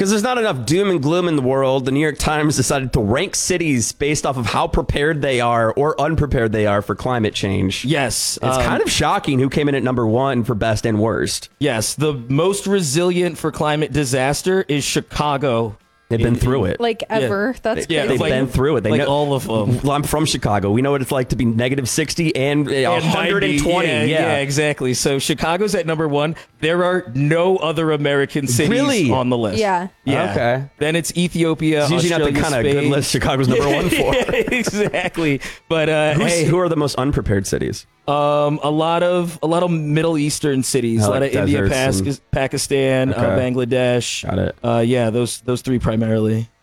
Because there's not enough doom and gloom in the world, the New York Times decided to rank cities based off of how prepared they are or unprepared they are for climate change. Yes. It's kind of shocking who came in at number 1 for best and worst. Yes. The most resilient for climate disaster is Chicago. They've been through it. Like ever. That's Yeah, crazy. They've been through it. They like know, all of them. Well, I'm from Chicago. We know what it's like to be negative 60 and 120. Yeah, exactly. So Chicago's at number 1. There are no other American cities Really? on the list. Yeah. Okay. Then it's Ethiopia, It's usually not the Australia, kind of good Spain. list Chicago's number 1 for. Exactly. But Who are the most unprepared cities? a lot of Middle Eastern cities, a lot like of India, deserts and- Pakistan, Okay. Bangladesh. Got it. Yeah, those 3 primarily.